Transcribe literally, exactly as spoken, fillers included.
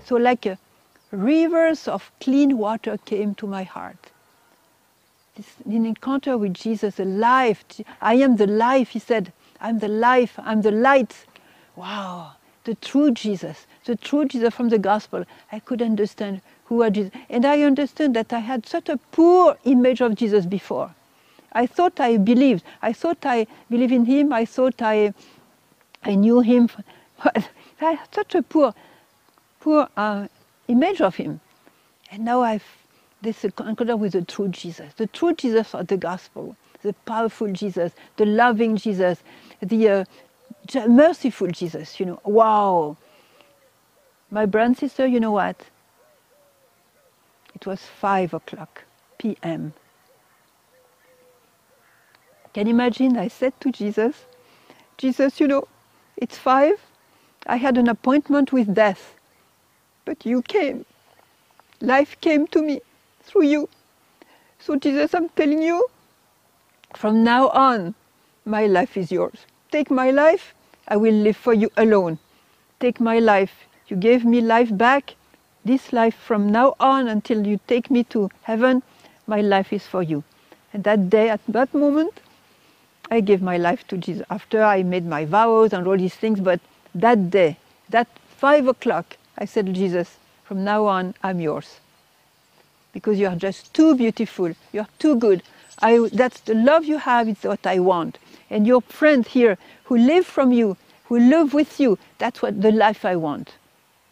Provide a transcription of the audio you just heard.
So like a rivers of clean water came to my heart. This, an encounter with Jesus, the life. I am the life, he said. I'm the life, I'm the light. Wow, the true Jesus, the true Jesus from the gospel. I could understand who was Jesus. And I understood that I had such a poor image of Jesus before. I thought I believed. I thought I believed in him. I thought I, I knew him. But I had such a poor, poor uh, image of him. And now I've this encounter with the true Jesus, the true Jesus of the gospel, the powerful Jesus, the loving Jesus, the uh, merciful Jesus, you know. Wow. My brother and sister, you know what? It was five o'clock p m Can you imagine? I said to Jesus, Jesus, you know, it's five. I had an appointment with death, but you came. Life came to me through you. So Jesus, I'm telling you, from now on, my life is yours. Take my life, I will live for you alone. Take my life. You gave me life back. This life from now on until you take me to heaven, my life is for you. And that day, at that moment, I gave my life to Jesus. After I made my vows and all these things, but that day, that five o'clock, I said, Jesus, from now on, I'm yours. Because you are just too beautiful. You're too good. I, that's the love you have, it's what I want. And your friend here, who live from you, who live with you, that's what the life I want.